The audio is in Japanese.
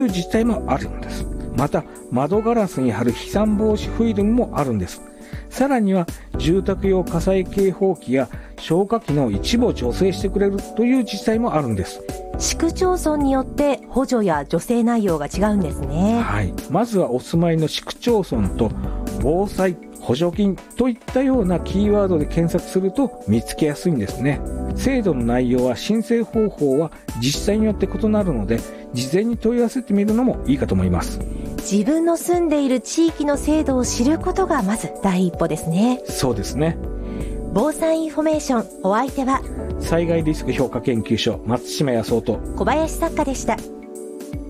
いう自治体もあるんです。また窓ガラスに貼る飛散防止フィルムもあるんです。さらには住宅用火災警報器や消火器の一部を助成してくれるという自治体もあるんです。 市区町村によって補助や助成内容が違うんですね。 はい、まずはお住まいの市区町村と防災補助金といったようなキーワードで検索すると見つけやすいんですね。制度の内容は申請方法は自治体によって異なるので、事前に問い合わせてみるのもいいかと思います。 自分の住んでいる地域の制度を知ることがまず第一歩ですね。 そうですね。 防災インフォメーション、お相手は災害リスク評価研究所松島康夫と小林作家でした。